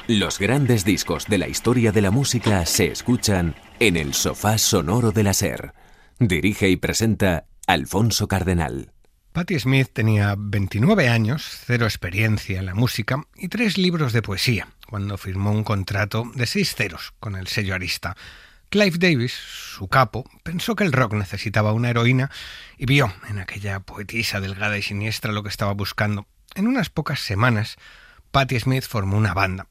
Los grandes discos de la historia de la música se escuchan en el sofá sonoro de la SER. Dirige y presenta Alfonso Cardenal. Patti Smith tenía 29 años, cero experiencia en la música y 3 libros de poesía, cuando firmó un contrato de 6 ceros con el sello Arista. Clive Davis, su capo, pensó que el rock necesitaba una heroína y vio en aquella poetisa delgada y siniestra lo que estaba buscando. En unas pocas semanas, Patti Smith formó una banda